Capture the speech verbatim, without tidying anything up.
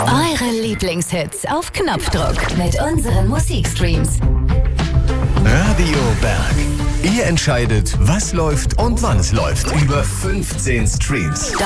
Eure Lieblingshits auf Knopfdruck mit unseren Musikstreams. Radio Berg. Ihr entscheidet, was läuft und wann es läuft. Über fünfzehn Streams.